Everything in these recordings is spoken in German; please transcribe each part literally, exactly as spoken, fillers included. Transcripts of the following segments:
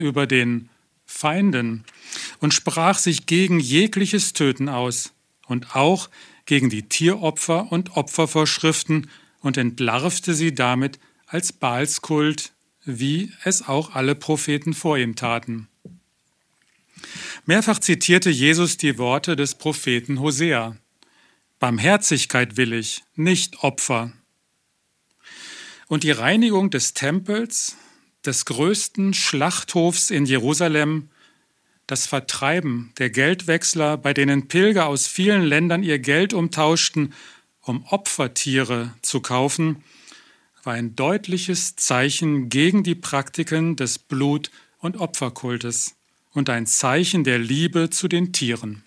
über den Feinden und sprach sich gegen jegliches Töten aus und auch gegen die Tieropfer und Opfervorschriften und entlarvte sie damit als Baalskult, wie es auch alle Propheten vor ihm taten. Mehrfach zitierte Jesus die Worte des Propheten Hosea. Barmherzigkeit will ich, nicht Opfer. Und die Reinigung des Tempels, des größten Schlachthofs in Jerusalem, das Vertreiben der Geldwechsler, bei denen Pilger aus vielen Ländern ihr Geld umtauschten, um Opfertiere zu kaufen, war ein deutliches Zeichen gegen die Praktiken des Blut- und Opferkultes und ein Zeichen der Liebe zu den Tieren.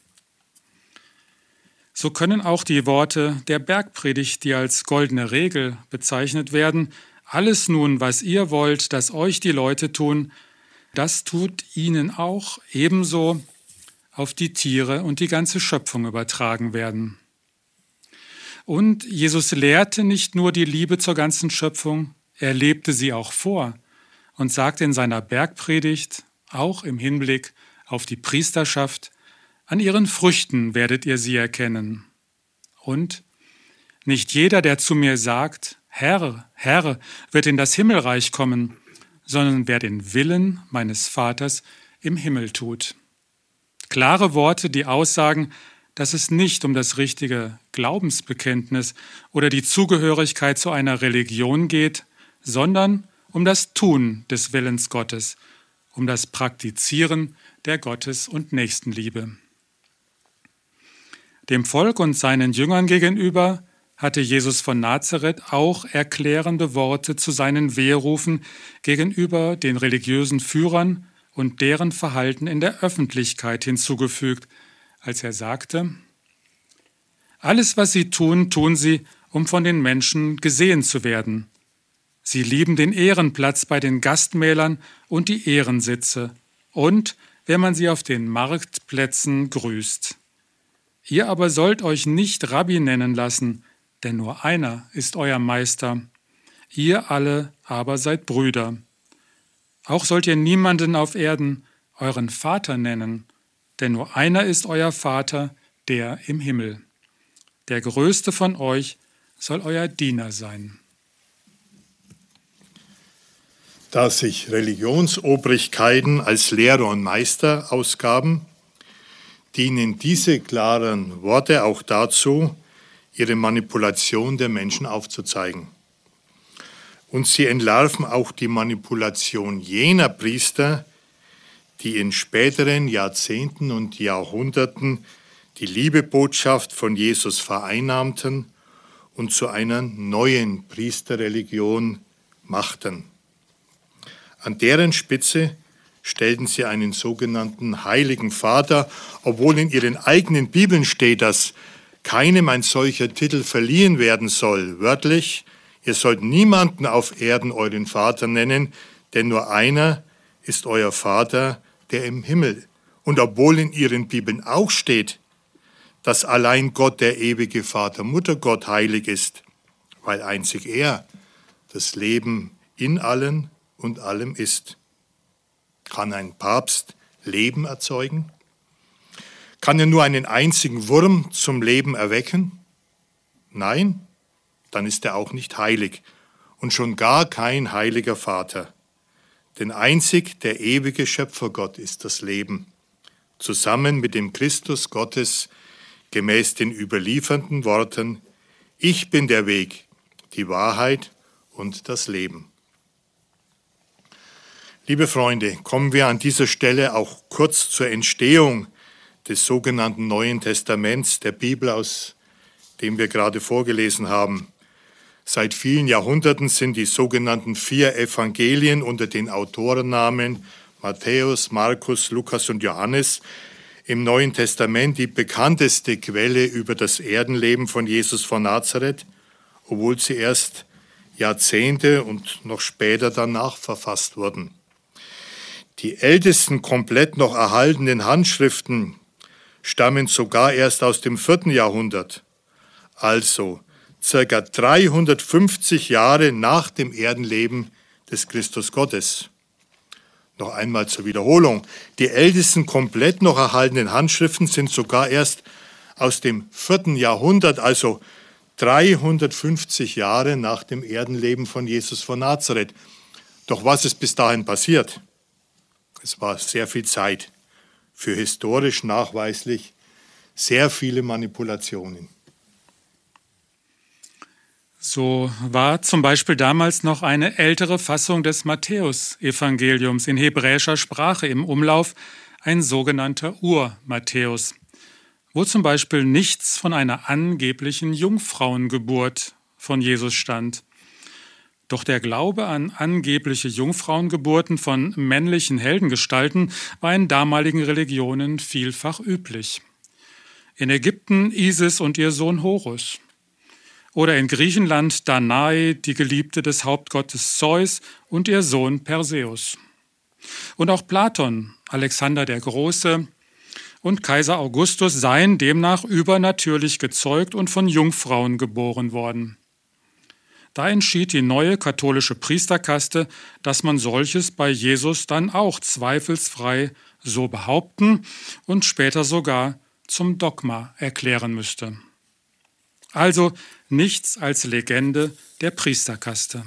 So können auch die Worte der Bergpredigt, die als goldene Regel bezeichnet werden, alles nun, was ihr wollt, dass euch die Leute tun, das tut ihnen auch ebenso auf die Tiere und die ganze Schöpfung übertragen werden. Und Jesus lehrte nicht nur die Liebe zur ganzen Schöpfung, er lebte sie auch vor und sagte in seiner Bergpredigt, auch im Hinblick auf die Priesterschaft, an ihren Früchten werdet ihr sie erkennen. Und nicht jeder, der zu mir sagt, Herr, Herr, wird in das Himmelreich kommen, sondern wer den Willen meines Vaters im Himmel tut. Klare Worte, die aussagen, dass es nicht um das richtige Glaubensbekenntnis oder die Zugehörigkeit zu einer Religion geht, sondern um das Tun des Willens Gottes, um das Praktizieren der Gottes- und Nächstenliebe. Dem Volk und seinen Jüngern gegenüber hatte Jesus von Nazareth auch erklärende Worte zu seinen Weherufen gegenüber den religiösen Führern und deren Verhalten in der Öffentlichkeit hinzugefügt, als er sagte, alles, was sie tun, tun sie, um von den Menschen gesehen zu werden. Sie lieben den Ehrenplatz bei den Gastmälern und die Ehrensitze und wenn man sie auf den Marktplätzen grüßt. Ihr aber sollt euch nicht Rabbi nennen lassen, denn nur einer ist euer Meister. Ihr alle aber seid Brüder. Auch sollt ihr niemanden auf Erden euren Vater nennen, denn nur einer ist euer Vater, der im Himmel. Der Größte von euch soll euer Diener sein. Da sich Religionsobrigkeiten als Lehrer und Meister ausgaben, dienen diese klaren Worte auch dazu, ihre Manipulation der Menschen aufzuzeigen. Und sie entlarven auch die Manipulation jener Priester, die in späteren Jahrzehnten und Jahrhunderten die Liebebotschaft von Jesus vereinnahmten und zu einer neuen Priesterreligion machten. An deren Spitze stellten sie einen sogenannten Heiligen Vater, obwohl in ihren eigenen Bibeln steht, dass keinem ein solcher Titel verliehen werden soll. Wörtlich, ihr sollt niemanden auf Erden euren Vater nennen, denn nur einer ist euer Vater, der im Himmel. Und obwohl in ihren Bibeln auch steht, dass allein Gott, der ewige Vater, Muttergott, heilig ist, weil einzig er das Leben in allen und allem ist. Kann ein Papst Leben erzeugen? Kann er nur einen einzigen Wurm zum Leben erwecken? Nein, dann ist er auch nicht heilig und schon gar kein heiliger Vater. Denn einzig der ewige Schöpfergott ist das Leben, zusammen mit dem Christus Gottes, gemäß den überlieferten Worten, ich bin der Weg, die Wahrheit und das Leben. Liebe Freunde, kommen wir an dieser Stelle auch kurz zur Entstehung des sogenannten Neuen Testaments, der Bibel, aus dem wir gerade vorgelesen haben. Seit vielen Jahrhunderten sind die sogenannten vier Evangelien unter den Autorennamen Matthäus, Markus, Lukas und Johannes im Neuen Testament die bekannteste Quelle über das Erdenleben von Jesus von Nazareth, obwohl sie erst Jahrzehnte und noch später danach verfasst wurden. Die ältesten komplett noch erhaltenen Handschriften stammen sogar erst aus dem vierten Jahrhundert, also circa dreihundertfünfzig Jahre nach dem Erdenleben des Christus Gottes. Noch einmal zur Wiederholung. Die ältesten komplett noch erhaltenen Handschriften sind sogar erst aus dem vierten Jahrhundert, also dreihundertfünfzig Jahre nach dem Erdenleben von Jesus von Nazareth. Doch was ist bis dahin passiert? Es war sehr viel Zeit für historisch nachweislich sehr viele Manipulationen. So war zum Beispiel damals noch eine ältere Fassung des Matthäus-Evangeliums in hebräischer Sprache im Umlauf, ein sogenannter Ur-Matthäus, wo zum Beispiel nichts von einer angeblichen Jungfrauengeburt von Jesus stand. Doch der Glaube an angebliche Jungfrauengeburten von männlichen Heldengestalten war in damaligen Religionen vielfach üblich. In Ägypten Isis und ihr Sohn Horus. Oder in Griechenland Danae, die Geliebte des Hauptgottes Zeus, und ihr Sohn Perseus. Und auch Platon, Alexander der Große und Kaiser Augustus seien demnach übernatürlich gezeugt und von Jungfrauen geboren worden. Da entschied die neue katholische Priesterkaste, dass man solches bei Jesus dann auch zweifelsfrei so behaupten und später sogar zum Dogma erklären müsste. Also nichts als Legende der Priesterkaste.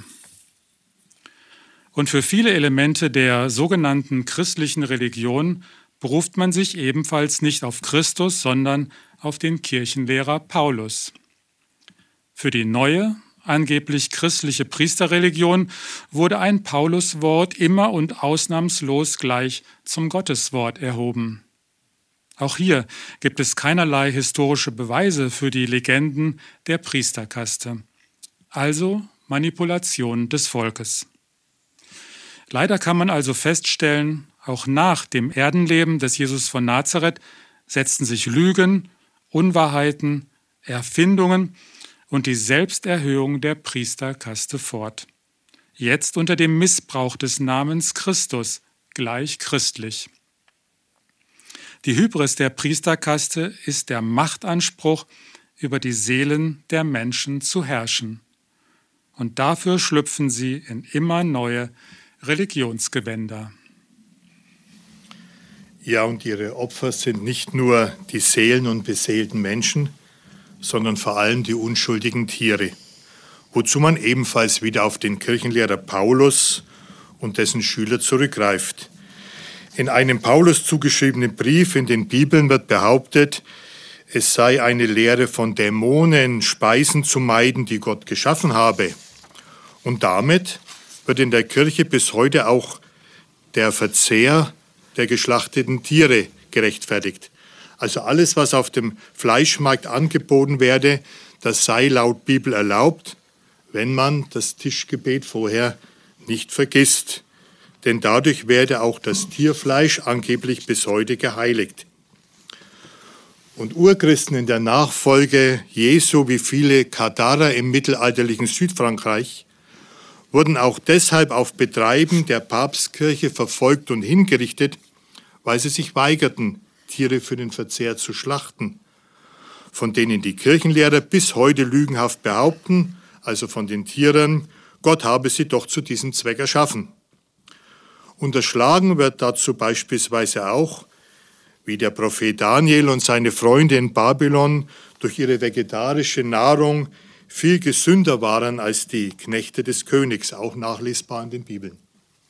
Und für viele Elemente der sogenannten christlichen Religion beruft man sich ebenfalls nicht auf Christus, sondern auf den Kirchenlehrer Paulus. Für die neue, angeblich christliche Priesterreligion wurde ein Pauluswort immer und ausnahmslos gleich zum Gotteswort erhoben. Auch hier gibt es keinerlei historische Beweise für die Legenden der Priesterkaste, also Manipulation des Volkes. Leider kann man also feststellen, auch nach dem Erdenleben des Jesus von Nazareth setzten sich Lügen, Unwahrheiten, Erfindungen und die Selbsterhöhung der Priesterkaste fort. Jetzt unter dem Missbrauch des Namens Christus, gleich christlich. Die Hybris der Priesterkaste ist der Machtanspruch, über die Seelen der Menschen zu herrschen. Und dafür schlüpfen sie in immer neue Religionsgewänder. Ja, und ihre Opfer sind nicht nur die Seelen und beseelten Menschen, sondern vor allem die unschuldigen Tiere, wozu man ebenfalls wieder auf den Kirchenlehrer Paulus und dessen Schüler zurückgreift. In einem Paulus zugeschriebenen Brief in den Bibeln wird behauptet, es sei eine Lehre von Dämonen, Speisen zu meiden, die Gott geschaffen habe. Und damit wird in der Kirche bis heute auch der Verzehr der geschlachteten Tiere gerechtfertigt. Also alles, was auf dem Fleischmarkt angeboten werde, das sei laut Bibel erlaubt, wenn man das Tischgebet vorher nicht vergisst. Denn dadurch werde auch das Tierfleisch angeblich bis heute geheiligt. Und Urchristen in der Nachfolge Jesu, wie viele Katharer im mittelalterlichen Südfrankreich, wurden auch deshalb auf Betreiben der Papstkirche verfolgt und hingerichtet, weil sie sich weigerten, Tiere für den Verzehr zu schlachten, von denen die Kirchenlehrer bis heute lügenhaft behaupten, also von den Tierern, Gott habe sie doch zu diesem Zweck erschaffen. Unterschlagen wird dazu beispielsweise auch, wie der Prophet Daniel und seine Freunde in Babylon durch ihre vegetarische Nahrung viel gesünder waren als die Knechte des Königs, auch nachlesbar in den Bibeln.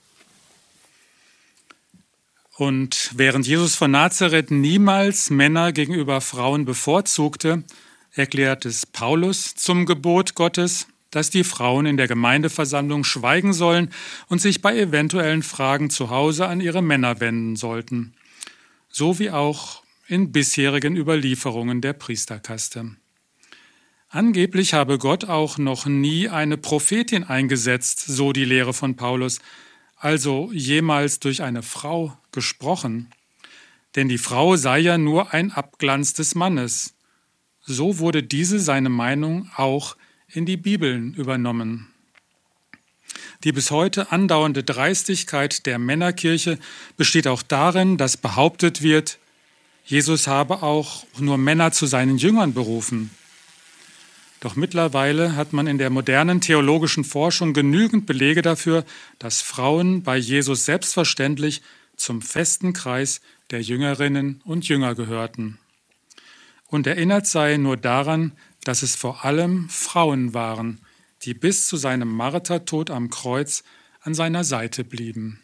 Und während Jesus von Nazareth niemals Männer gegenüber Frauen bevorzugte, erklärt es Paulus zum Gebot Gottes, dass die Frauen in der Gemeindeversammlung schweigen sollen und sich bei eventuellen Fragen zu Hause an ihre Männer wenden sollten, so wie auch in bisherigen Überlieferungen der Priesterkaste. Angeblich habe Gott auch noch nie eine Prophetin eingesetzt, so die Lehre von Paulus, also jemals durch eine Frau gesprochen. Denn die Frau sei ja nur ein Abglanz des Mannes. So wurde diese seine Meinung auch in die Bibeln übernommen. Die bis heute andauernde Dreistigkeit der Männerkirche besteht auch darin, dass behauptet wird, Jesus habe auch nur Männer zu seinen Jüngern berufen. Doch mittlerweile hat man in der modernen theologischen Forschung genügend Belege dafür, dass Frauen bei Jesus selbstverständlich zum festen Kreis der Jüngerinnen und Jünger gehörten. Und erinnert sei nur daran, dass es vor allem Frauen waren, die bis zu seinem Martertod am Kreuz an seiner Seite blieben.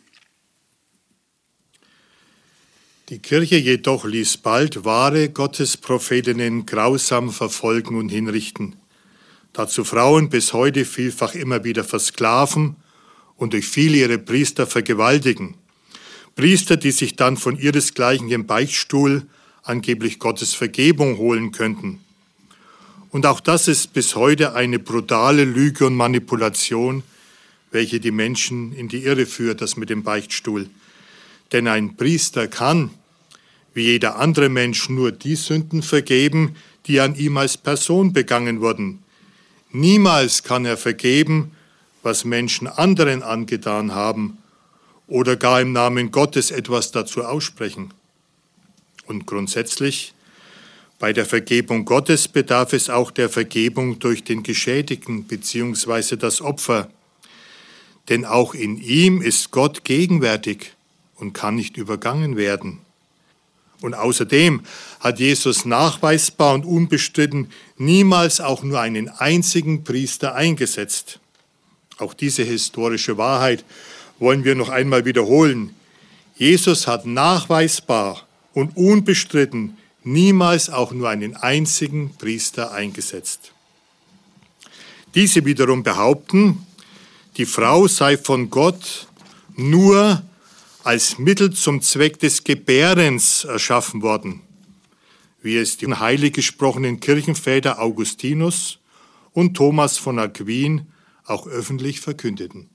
Die Kirche jedoch ließ bald wahre Gottesprophetinnen grausam verfolgen und hinrichten. Dazu Frauen bis heute vielfach immer wieder versklaven und durch viele ihre Priester vergewaltigen. Priester, die sich dann von ihresgleichen im Beichtstuhl angeblich Gottes Vergebung holen könnten. Und auch das ist bis heute eine brutale Lüge und Manipulation, welche die Menschen in die Irre führt, das mit dem Beichtstuhl. Denn ein Priester kann, wie jeder andere Mensch, nur die Sünden vergeben, die an ihm als Person begangen wurden. Niemals kann er vergeben, was Menschen anderen angetan haben oder gar im Namen Gottes etwas dazu aussprechen. Und grundsätzlich, bei der Vergebung Gottes bedarf es auch der Vergebung durch den Geschädigten bzw. das Opfer. Denn auch in ihm ist Gott gegenwärtig und kann nicht übergangen werden. Und außerdem hat Jesus nachweisbar und unbestritten niemals auch nur einen einzigen Priester eingesetzt. Auch diese historische Wahrheit wollen wir noch einmal wiederholen. Jesus hat nachweisbar und unbestritten niemals auch nur einen einzigen Priester eingesetzt. Diese wiederum behaupten, die Frau sei von Gott nur als Mittel zum Zweck des Gebärens erschaffen worden, wie es die heilig gesprochenen Kirchenväter Augustinus und Thomas von Aquin auch öffentlich verkündeten.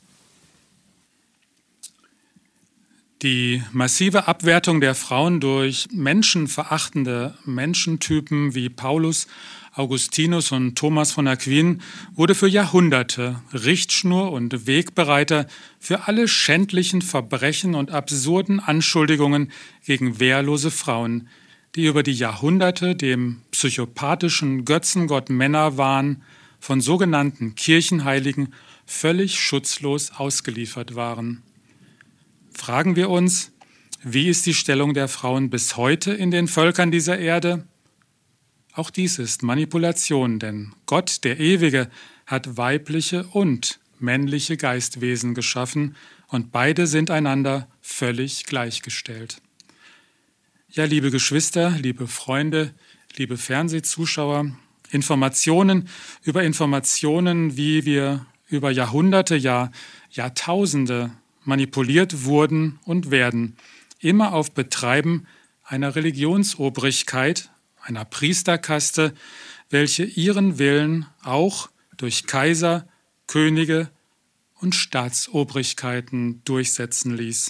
Die massive Abwertung der Frauen durch menschenverachtende Menschentypen wie Paulus, Augustinus und Thomas von Aquin wurde für Jahrhunderte Richtschnur und Wegbereiter für alle schändlichen Verbrechen und absurden Anschuldigungen gegen wehrlose Frauen, die über die Jahrhunderte dem psychopathischen Götzengott Männerwahn von sogenannten Kirchenheiligen völlig schutzlos ausgeliefert waren. Fragen wir uns, wie ist die Stellung der Frauen bis heute in den Völkern dieser Erde? Auch dies ist Manipulation, denn Gott, der Ewige, hat weibliche und männliche Geistwesen geschaffen und beide sind einander völlig gleichgestellt. Ja, liebe Geschwister, liebe Freunde, liebe Fernsehzuschauer, Informationen über Informationen, wie wir über Jahrhunderte, ja Jahrtausende manipuliert wurden und werden, immer auf Betreiben einer Religionsobrigkeit, einer Priesterkaste, welche ihren Willen auch durch Kaiser, Könige und Staatsobrigkeiten durchsetzen ließ.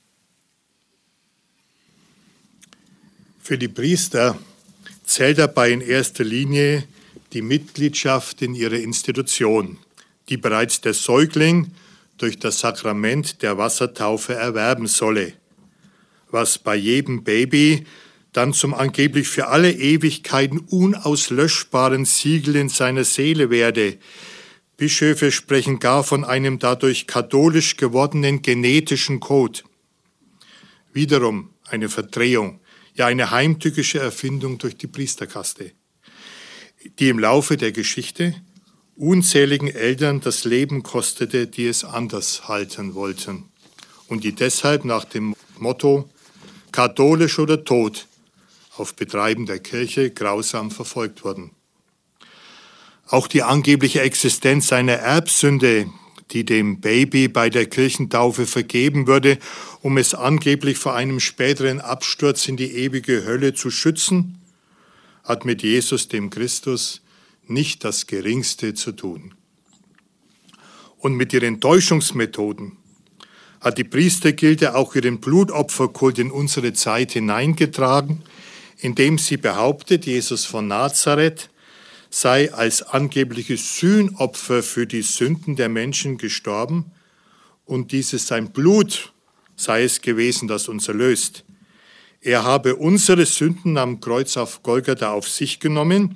Für die Priester zählt dabei in erster Linie die Mitgliedschaft in ihrer Institution, die bereits der Säugling durch das Sakrament der Wassertaufe erwerben solle, was bei jedem Baby dann zum angeblich für alle Ewigkeiten unauslöschbaren Siegel in seiner Seele werde. Bischöfe sprechen gar von einem dadurch katholisch gewordenen genetischen Code. Wiederum eine Verdrehung, ja eine heimtückische Erfindung durch die Priesterkaste, die im Laufe der Geschichte unzähligen Eltern das Leben kostete, die es anders halten wollten und die deshalb nach dem Motto katholisch oder tot auf Betreiben der Kirche grausam verfolgt wurden. Auch die angebliche Existenz einer Erbsünde, die dem Baby bei der Kirchentaufe vergeben würde, um es angeblich vor einem späteren Absturz in die ewige Hölle zu schützen, hat mit Jesus, dem Christus, nicht das Geringste zu tun. Und mit ihren Täuschungsmethoden hat die Priestergilde auch ihren Blutopferkult in unsere Zeit hineingetragen, indem sie behauptet, Jesus von Nazareth sei als angebliches Sühnopfer für die Sünden der Menschen gestorben und dieses sein Blut sei es gewesen, das uns erlöst. Er habe unsere Sünden am Kreuz auf Golgatha auf sich genommen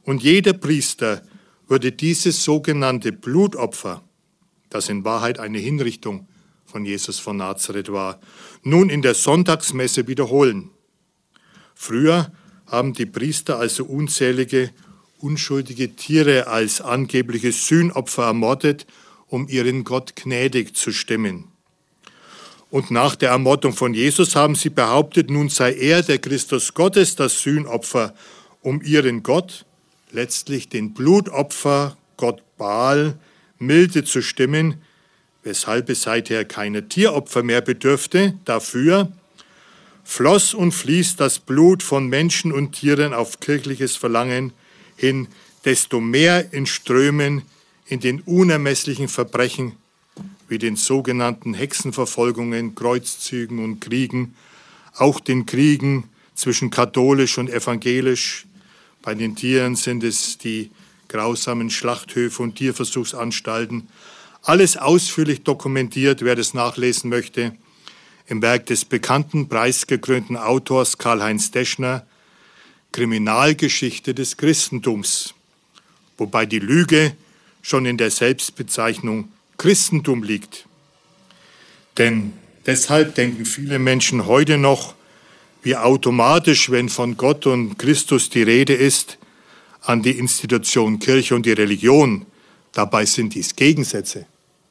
Und jeder Priester würde dieses sogenannte Blutopfer, das in Wahrheit eine Hinrichtung von Jesus von Nazareth war, nun in der Sonntagsmesse wiederholen. Früher haben die Priester also unzählige unschuldige Tiere als angebliches Sühnopfer ermordet, um ihren Gott gnädig zu stimmen. Und nach der Ermordung von Jesus haben sie behauptet, nun sei er, der Christus Gottes, das Sühnopfer, um ihren Gott, letztlich den Blutopfer Gott Baal, milde zu stimmen, weshalb es seither keiner Tieropfer mehr bedürfte. Dafür floss und fließt das Blut von Menschen und Tieren auf kirchliches Verlangen hin, desto mehr in Strömen in den unermesslichen Verbrechen wie den sogenannten Hexenverfolgungen, Kreuzzügen und Kriegen, auch den Kriegen zwischen katholisch und evangelisch. Bei den Tieren sind es die grausamen Schlachthöfe und Tierversuchsanstalten. Alles ausführlich dokumentiert, wer das nachlesen möchte, im Werk des bekannten, preisgekrönten Autors Karl-Heinz Deschner, Kriminalgeschichte des Christentums, wobei die Lüge schon in der Selbstbezeichnung Christentum liegt. Denn deshalb denken viele Menschen heute noch, wie automatisch, wenn von Gott und Christus die Rede ist, an die Institution Kirche und die Religion. Dabei sind dies Gegensätze.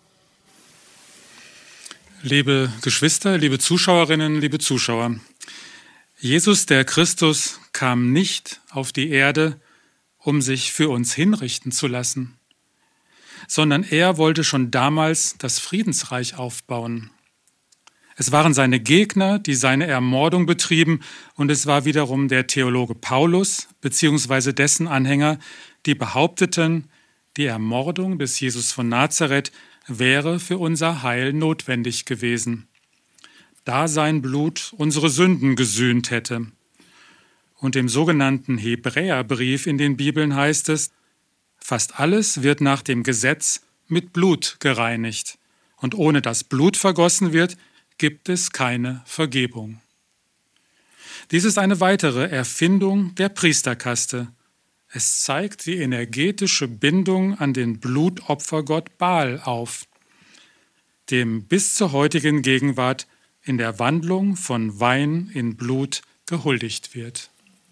Liebe Geschwister, liebe Zuschauerinnen, liebe Zuschauer, Jesus, der Christus, kam nicht auf die Erde, um sich für uns hinrichten zu lassen, sondern er wollte schon damals das Friedensreich aufbauen. Es waren seine Gegner, die seine Ermordung betrieben, und es war wiederum der Theologe Paulus bzw. dessen Anhänger, die behaupteten, die Ermordung des Jesus von Nazareth wäre für unser Heil notwendig gewesen, da sein Blut unsere Sünden gesühnt hätte. Und im sogenannten Hebräerbrief in den Bibeln heißt es, fast alles wird nach dem Gesetz mit Blut gereinigt, und ohne dass Blut vergossen wird, gibt es keine Vergebung. Dies ist eine weitere Erfindung der Priesterkaste. Es zeigt die energetische Bindung an den Blutopfergott Baal auf, dem bis zur heutigen Gegenwart in der Wandlung von Wein in Blut gehuldigt wird.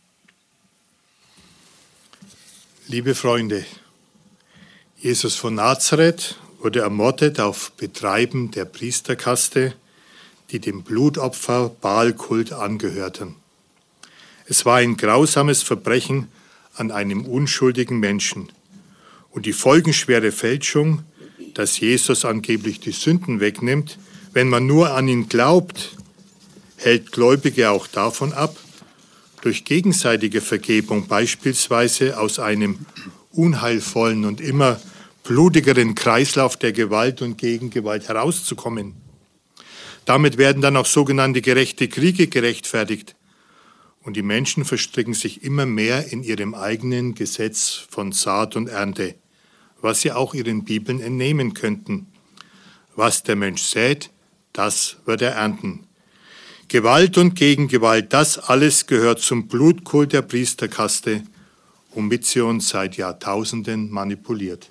Liebe Freunde, Jesus von Nazareth wurde ermordet auf Betreiben der Priesterkaste, die dem Blutopfer Baalkult angehörten. Es war ein grausames Verbrechen an einem unschuldigen Menschen und die folgenschwere Fälschung, dass Jesus angeblich die Sünden wegnimmt, wenn man nur an ihn glaubt, hält Gläubige auch davon ab, durch gegenseitige Vergebung beispielsweise aus einem unheilvollen und immer blutigeren Kreislauf der Gewalt und Gegengewalt herauszukommen. Damit werden dann auch sogenannte gerechte Kriege gerechtfertigt und die Menschen verstricken sich immer mehr in ihrem eigenen Gesetz von Saat und Ernte, was sie auch ihren Bibeln entnehmen könnten. Was der Mensch sät, das wird er ernten. Gewalt und Gegengewalt, das alles gehört zum Blutkult der Priesterkaste, womit sie uns seit Jahrtausenden manipuliert.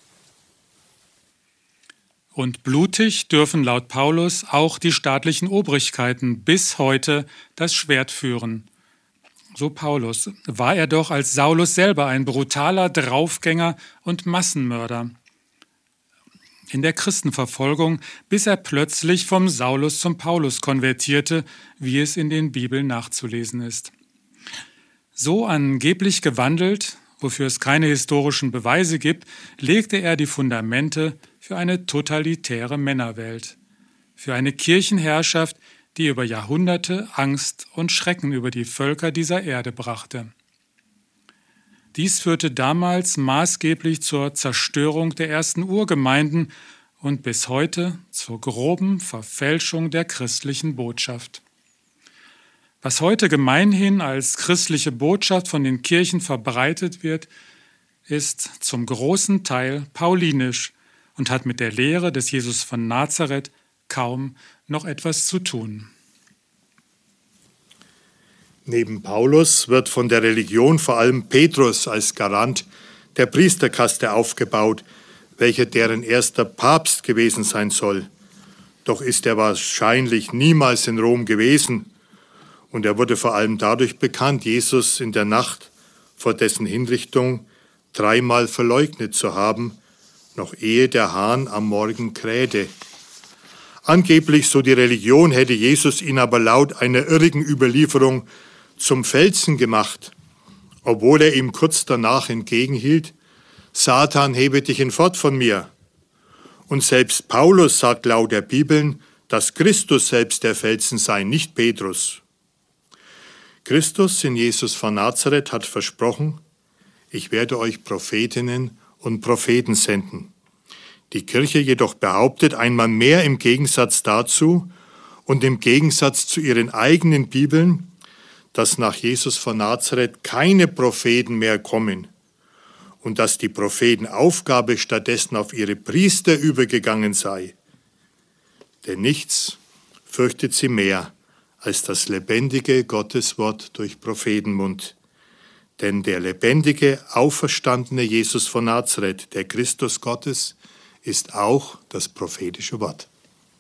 Und blutig dürfen laut Paulus auch die staatlichen Obrigkeiten bis heute das Schwert führen. So Paulus, war er doch als Saulus selber ein brutaler Draufgänger und Massenmörder in der Christenverfolgung, bis er plötzlich vom Saulus zum Paulus konvertierte, wie es in den Bibeln nachzulesen ist. So angeblich gewandelt, wofür es keine historischen Beweise gibt, legte er die Fundamente für eine totalitäre Männerwelt, für eine Kirchenherrschaft, die über Jahrhunderte Angst und Schrecken über die Völker dieser Erde brachte. Dies führte damals maßgeblich zur Zerstörung der ersten Urgemeinden und bis heute zur groben Verfälschung der christlichen Botschaft. Was heute gemeinhin als christliche Botschaft von den Kirchen verbreitet wird, ist zum großen Teil paulinisch und hat mit der Lehre des Jesus von Nazareth kaum noch etwas zu tun. Neben Paulus wird von der Religion vor allem Petrus als Garant der Priesterkaste aufgebaut, welcher deren erster Papst gewesen sein soll. Doch ist er wahrscheinlich niemals in Rom gewesen und er wurde vor allem dadurch bekannt, Jesus in der Nacht vor dessen Hinrichtung dreimal verleugnet zu haben, noch ehe der Hahn am Morgen krähte. Angeblich, so die Religion, hätte Jesus ihn aber laut einer irrigen Überlieferung zum Felsen gemacht, obwohl er ihm kurz danach entgegenhielt: Satan, hebe dich hinfort von mir. Und selbst Paulus sagt laut der Bibeln, dass Christus selbst der Felsen sei, nicht Petrus. Christus in Jesus von Nazareth hat versprochen: Ich werde euch Prophetinnen und Propheten senden. Die Kirche jedoch behauptet einmal mehr im Gegensatz dazu und im Gegensatz zu ihren eigenen Bibeln, dass nach Jesus von Nazareth keine Propheten mehr kommen und dass die Prophetenaufgabe stattdessen auf ihre Priester übergegangen sei. Denn nichts fürchtet sie mehr als das lebendige Gotteswort durch Prophetenmund. Denn der lebendige, auferstandene Jesus von Nazareth, der Christus Gottes, ist auch das prophetische Wort.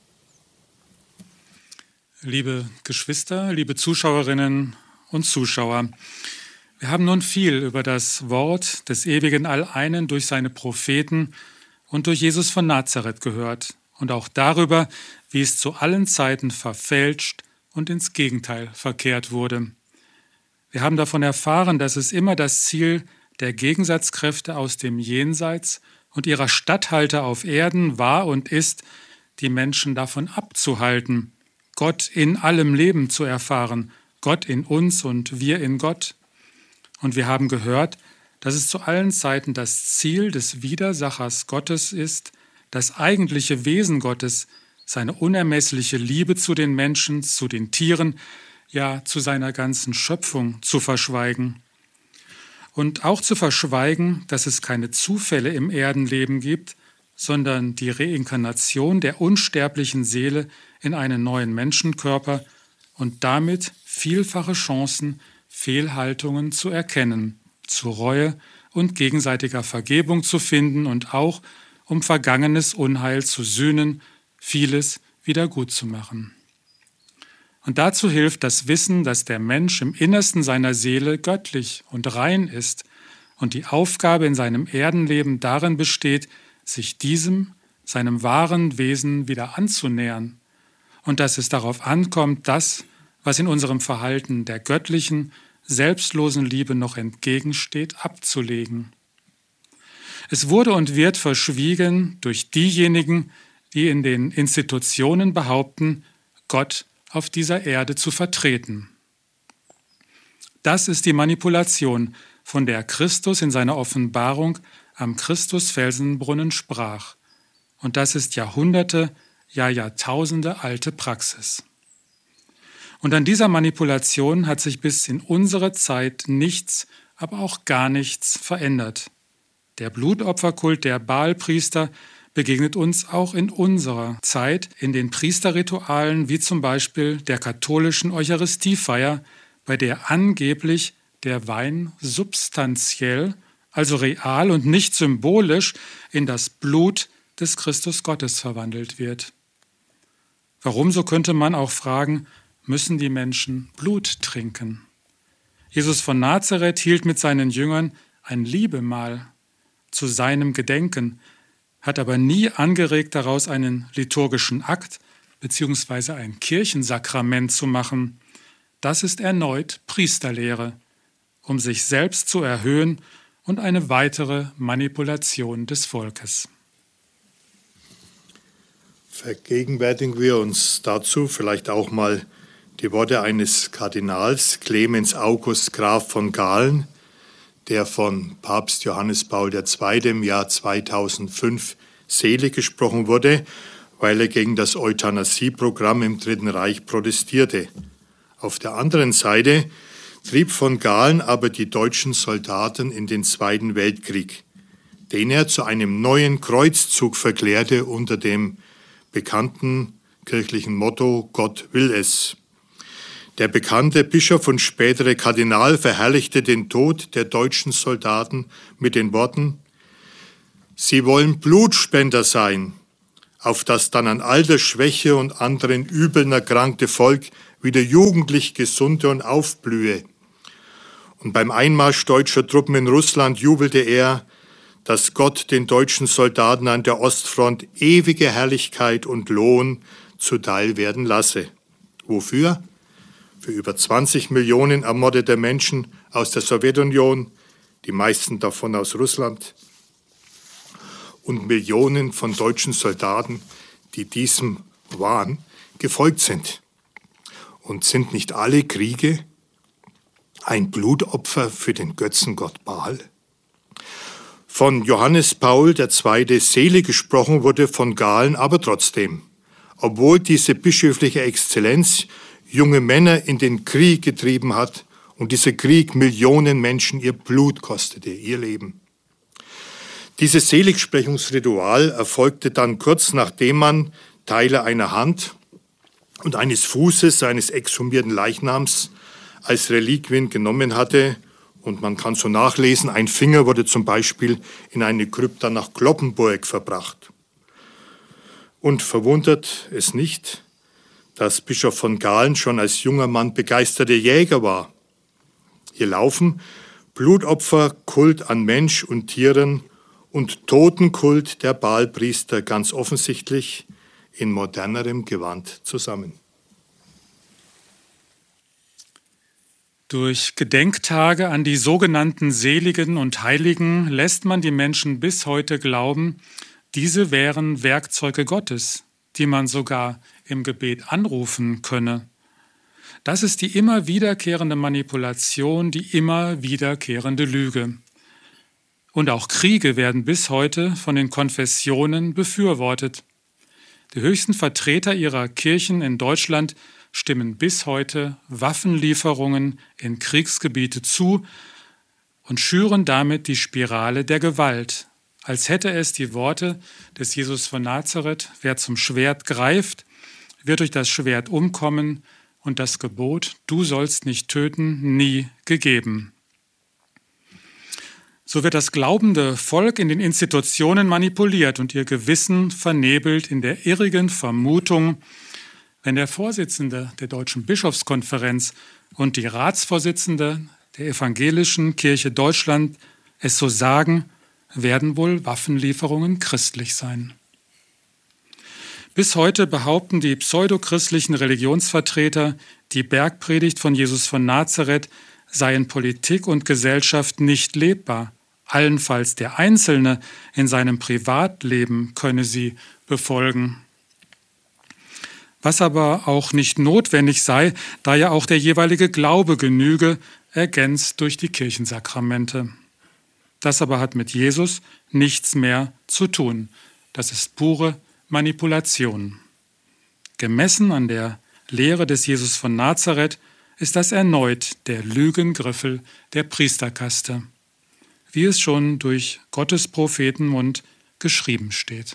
Liebe Geschwister, liebe Zuschauerinnen und Zuschauer, wir haben nun viel über das Wort des ewigen Alleinen durch seine Propheten und durch Jesus von Nazareth gehört und auch darüber, wie es zu allen Zeiten verfälscht und ins Gegenteil verkehrt wurde. Wir haben davon erfahren, dass es immer das Ziel der Gegensatzkräfte aus dem Jenseits und ihrer Statthalter auf Erden war und ist, die Menschen davon abzuhalten, Gott in allem Leben zu erfahren, Gott in uns und wir in Gott. Und wir haben gehört, dass es zu allen Zeiten das Ziel des Widersachers Gottes ist, das eigentliche Wesen Gottes, seine unermessliche Liebe zu den Menschen, zu den Tieren, ja zu seiner ganzen Schöpfung zu verschweigen. Und auch zu verschweigen, dass es keine Zufälle im Erdenleben gibt, sondern die Reinkarnation der unsterblichen Seele in einen neuen Menschenkörper und damit vielfache Chancen, Fehlhaltungen zu erkennen, zu Reue und gegenseitiger Vergebung zu finden und auch, um vergangenes Unheil zu sühnen, vieles wieder gut zu machen. Und dazu hilft das Wissen, dass der Mensch im Innersten seiner Seele göttlich und rein ist und die Aufgabe in seinem Erdenleben darin besteht, sich diesem, seinem wahren Wesen wieder anzunähern und dass es darauf ankommt, das, was in unserem Verhalten der göttlichen, selbstlosen Liebe noch entgegensteht, abzulegen. Es wurde und wird verschwiegen durch diejenigen, die in den Institutionen behaupten, Gott auf dieser Erde zu vertreten. Das ist die Manipulation, von der Christus in seiner Offenbarung am Christus-Felsenbrunnen sprach. Und das ist Jahrhunderte, ja Jahrtausende alte Praxis. Und an dieser Manipulation hat sich bis in unsere Zeit nichts, aber auch gar nichts verändert. Der Blutopferkult der Baalpriester begegnet uns auch in unserer Zeit in den Priesterritualen, wie zum Beispiel der katholischen Eucharistiefeier, bei der angeblich der Wein substanziell, also real und nicht symbolisch, in das Blut des Christus Gottes verwandelt wird. Warum, so könnte man auch fragen, müssen die Menschen Blut trinken? Jesus von Nazareth hielt mit seinen Jüngern ein Liebemahl zu seinem Gedenken, hat aber nie angeregt, daraus einen liturgischen Akt bzw. ein Kirchensakrament zu machen. Das ist erneut Priesterlehre, um sich selbst zu erhöhen und eine weitere Manipulation des Volkes. Vergegenwärtigen wir uns dazu vielleicht auch mal die Worte eines Kardinals, Clemens August Graf von Galen, der von Papst Johannes Paul der Zweite im Jahr zweitausendfünf selig gesprochen wurde, weil er gegen das Euthanasieprogramm im Dritten Reich protestierte. Auf der anderen Seite trieb von Galen aber die deutschen Soldaten in den Zweiten Weltkrieg, den er zu einem neuen Kreuzzug verklärte unter dem bekannten kirchlichen Motto Gott will es. Der bekannte Bischof und spätere Kardinal verherrlichte den Tod der deutschen Soldaten mit den Worten: Sie wollen Blutspender sein, auf das dann an Altersschwäche und anderen Übeln erkrankte Volk wieder jugendlich gesunde und aufblühe. Und beim Einmarsch deutscher Truppen in Russland jubelte er, dass Gott den deutschen Soldaten an der Ostfront ewige Herrlichkeit und Lohn zuteil werden lasse. Wofür? Für über zwanzig Millionen ermordete Menschen aus der Sowjetunion, die meisten davon aus Russland, und Millionen von deutschen Soldaten, die diesem Wahn gefolgt sind. Und sind nicht alle Kriege ein Blutopfer für den Götzengott Baal? Von Johannes Paul der Zweite selig gesprochen wurde von Galen aber trotzdem, obwohl diese bischöfliche Exzellenz junge Männer in den Krieg getrieben hat und dieser Krieg Millionen Menschen ihr Blut kostete, ihr Leben. Dieses Seligsprechungsritual erfolgte dann kurz nachdem man Teile einer Hand und eines Fußes seines exhumierten Leichnams als Reliquien genommen hatte. Und man kann so nachlesen, ein Finger wurde zum Beispiel in eine Krypta nach Cloppenburg verbracht. Und verwundert es nicht, dass Bischof von Galen schon als junger Mann begeisterter Jäger war. Hier laufen Blutopfer, Kult an Mensch und Tieren und Totenkult der Baalpriester ganz offensichtlich in modernerem Gewand zusammen. Durch Gedenktage an die sogenannten Seligen und Heiligen lässt man die Menschen bis heute glauben, diese wären Werkzeuge Gottes, die man sogar im Gebet anrufen könne. Das ist die immer wiederkehrende Manipulation, die immer wiederkehrende Lüge. Und auch Kriege werden bis heute von den Konfessionen befürwortet. Die höchsten Vertreter ihrer Kirchen in Deutschland stimmen bis heute Waffenlieferungen in Kriegsgebiete zu und schüren damit die Spirale der Gewalt, als hätte es die Worte des Jesus von Nazareth: Wer zum Schwert greift, wird durch das Schwert umkommen, und das Gebot, du sollst nicht töten, nie gegeben. So wird das glaubende Volk in den Institutionen manipuliert und ihr Gewissen vernebelt in der irrigen Vermutung, wenn der Vorsitzende der Deutschen Bischofskonferenz und die Ratsvorsitzende der Evangelischen Kirche Deutschland es so sagen, werden wohl Waffenlieferungen christlich sein. Bis heute behaupten die pseudochristlichen Religionsvertreter, die Bergpredigt von Jesus von Nazareth sei in Politik und Gesellschaft nicht lebbar. Allenfalls der Einzelne in seinem Privatleben könne sie befolgen. Was aber auch nicht notwendig sei, da ja auch der jeweilige Glaube genüge, ergänzt durch die Kirchensakramente. Das aber hat mit Jesus nichts mehr zu tun. Das ist pure Manipulation. Gemessen an der Lehre des Jesus von Nazareth ist das erneut der Lügengriffel der Priesterkaste, wie es schon durch Gottes Prophetenmund geschrieben steht.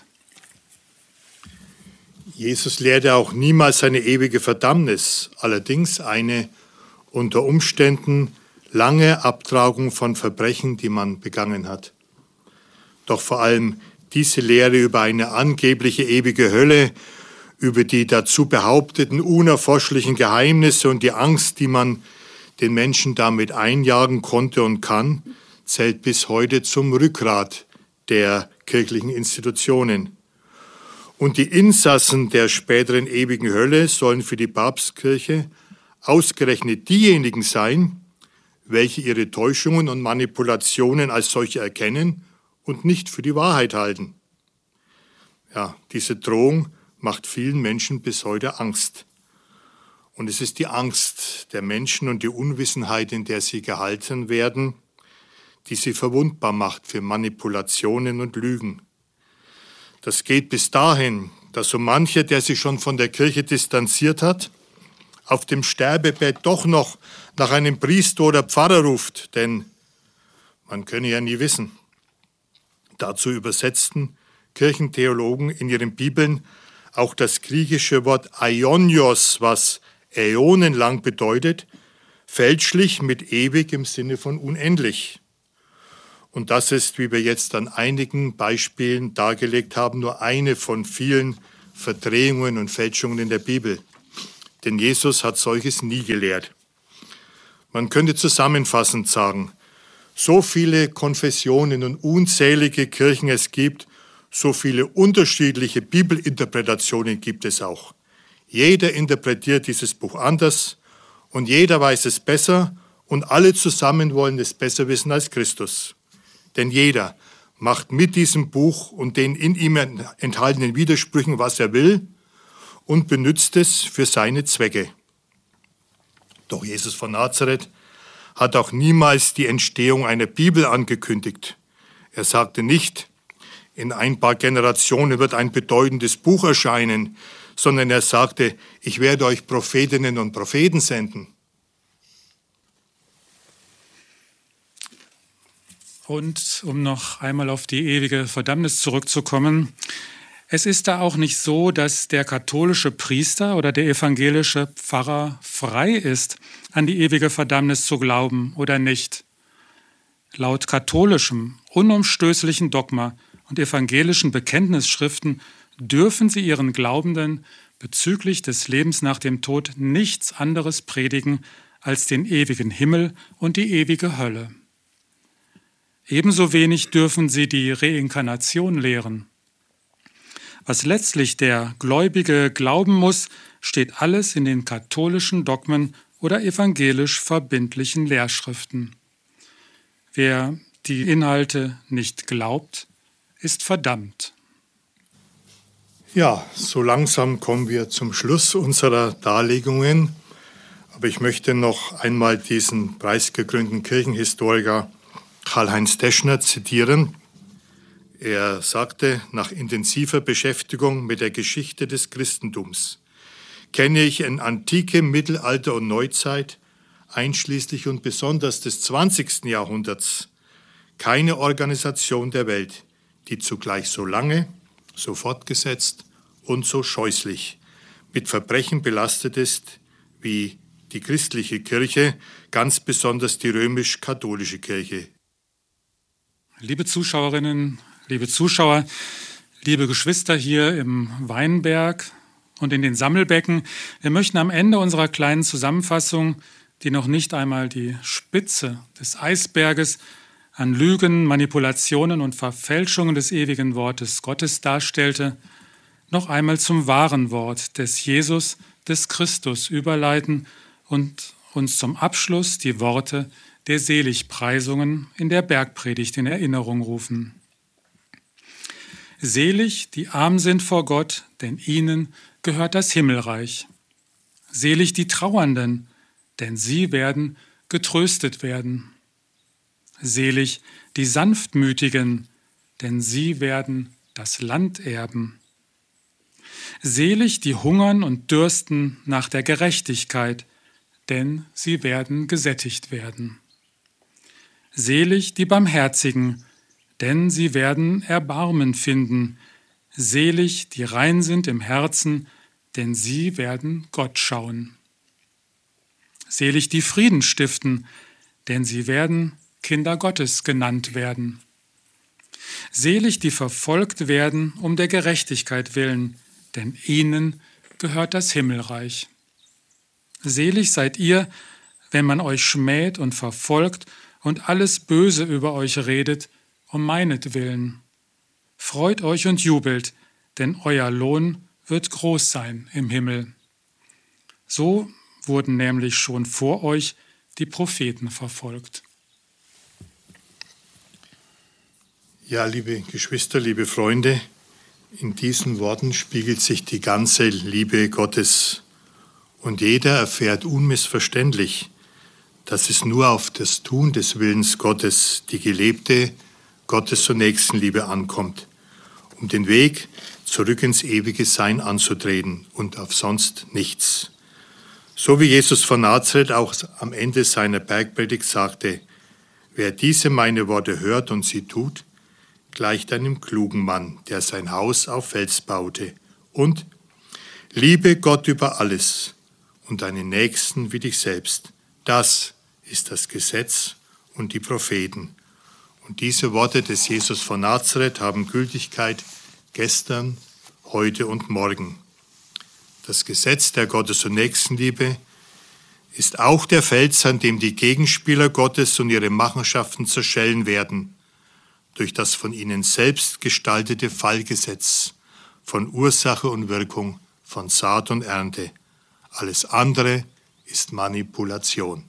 Jesus lehrte auch niemals eine ewige Verdammnis, allerdings eine unter Umständen lange Abtragung von Verbrechen, die man begangen hat. Doch vor allem diese Lehre über eine angebliche ewige Hölle, über die dazu behaupteten unerforschlichen Geheimnisse und die Angst, die man den Menschen damit einjagen konnte und kann, zählt bis heute zum Rückgrat der kirchlichen Institutionen. Und die Insassen der späteren ewigen Hölle sollen für die Papstkirche ausgerechnet diejenigen sein, welche ihre Täuschungen und Manipulationen als solche erkennen und nicht für die Wahrheit halten. Ja, diese Drohung macht vielen Menschen bis heute Angst. Und es ist die Angst der Menschen und die Unwissenheit, in der sie gehalten werden, die sie verwundbar macht für Manipulationen und Lügen. Das geht bis dahin, dass so mancher, der sich schon von der Kirche distanziert hat, auf dem Sterbebett doch noch nach einem Priester oder Pfarrer ruft, denn man könne ja nie wissen. Dazu übersetzten Kirchentheologen in ihren Bibeln auch das griechische Wort Aionios, was äonenlang bedeutet, fälschlich mit ewig im Sinne von unendlich. Und das ist, wie wir jetzt an einigen Beispielen dargelegt haben, nur eine von vielen Verdrehungen und Fälschungen in der Bibel. Denn Jesus hat solches nie gelehrt. Man könnte zusammenfassend sagen, so viele Konfessionen und unzählige Kirchen es gibt, so viele unterschiedliche Bibelinterpretationen gibt es auch. Jeder interpretiert dieses Buch anders und jeder weiß es besser und alle zusammen wollen es besser wissen als Christus. Denn jeder macht mit diesem Buch und den in ihm enthaltenen Widersprüchen, was er will und benutzt es für seine Zwecke. Doch Jesus von Nazareth hat auch niemals die Entstehung einer Bibel angekündigt. Er sagte nicht, in ein paar Generationen wird ein bedeutendes Buch erscheinen, sondern er sagte, ich werde euch Prophetinnen und Propheten senden. Und um noch einmal auf die ewige Verdammnis zurückzukommen, es ist da auch nicht so, dass der katholische Priester oder der evangelische Pfarrer frei ist, an die ewige Verdammnis zu glauben oder nicht. Laut katholischem, unumstößlichen Dogma und evangelischen Bekenntnisschriften dürfen sie ihren Glaubenden bezüglich des Lebens nach dem Tod nichts anderes predigen als den ewigen Himmel und die ewige Hölle. Ebenso wenig dürfen sie die Reinkarnation lehren. Was letztlich der Gläubige glauben muss, steht alles in den katholischen Dogmen oder evangelisch verbindlichen Lehrschriften. Wer die Inhalte nicht glaubt, ist verdammt. Ja, so langsam kommen wir zum Schluss unserer Darlegungen. Aber ich möchte noch einmal diesen preisgekrönten Kirchenhistoriker Karl-Heinz Deschner zitieren. Er sagte, nach intensiver Beschäftigung mit der Geschichte des Christentums kenne ich in Antike, Mittelalter und Neuzeit, einschließlich und besonders des zwanzigsten Jahrhunderts, keine Organisation der Welt, die zugleich so lange, so fortgesetzt und so scheußlich mit Verbrechen belastet ist wie die christliche Kirche, ganz besonders die römisch-katholische Kirche. Liebe Zuschauerinnen, liebe Zuschauer, liebe Geschwister hier im Weinberg und in den Sammelbecken, wir möchten am Ende unserer kleinen Zusammenfassung, die noch nicht einmal die Spitze des Eisberges an Lügen, Manipulationen und Verfälschungen des ewigen Wortes Gottes darstellte, noch einmal zum wahren Wort des Jesus, des Christus überleiten und uns zum Abschluss die Worte der Seligpreisungen in der Bergpredigt in Erinnerung rufen. Selig, die arm sind vor Gott, denn ihnen gehört das Himmelreich. Selig die Trauernden, denn sie werden getröstet werden. Selig die Sanftmütigen, denn sie werden das Land erben. Selig die hungern und dürsten nach der Gerechtigkeit, denn sie werden gesättigt werden. Selig die Barmherzigen, denn sie werden Erbarmen finden. Selig die rein sind im Herzen, denn sie werden Gott schauen. Selig die Frieden stiften, denn sie werden Kinder Gottes genannt werden. Selig die verfolgt werden um der Gerechtigkeit willen, denn ihnen gehört das Himmelreich. Selig seid ihr, wenn man euch schmäht und verfolgt und alles Böse über euch redet, um meinetwillen. Freut euch und jubelt, denn euer Lohn wird groß sein im Himmel. So wurden nämlich schon vor euch die Propheten verfolgt. Ja, liebe Geschwister, liebe Freunde, in diesen Worten spiegelt sich die ganze Liebe Gottes. Und jeder erfährt unmissverständlich, dass es nur auf das Tun des Willens Gottes, die gelebte Gottes- und Nächstenliebe ankommt, um den Weg zurück ins ewige Sein anzutreten und auf sonst nichts. So wie Jesus von Nazareth auch am Ende seiner Bergpredigt sagte, wer diese meine Worte hört und sie tut, gleicht einem klugen Mann, der sein Haus auf Fels baute und liebe Gott über alles und deinen Nächsten wie dich selbst. Das ist das Gesetz und die Propheten. Und diese Worte des Jesus von Nazareth haben Gültigkeit gestern, heute und morgen. Das Gesetz der Gottes- und Nächstenliebe ist auch der Fels, an dem die Gegenspieler Gottes und ihre Machenschaften zerschellen werden, durch das von ihnen selbst gestaltete Fallgesetz von Ursache und Wirkung, von Saat und Ernte. Alles andere ist Manipulation.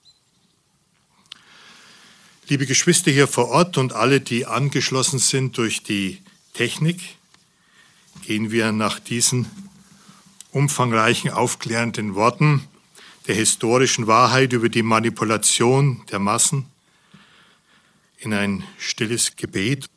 Liebe Geschwister hier vor Ort und alle, die angeschlossen sind durch die Technik, gehen wir nach diesen umfangreichen, aufklärenden Worten der historischen Wahrheit über die Manipulation der Massen in ein stilles Gebet.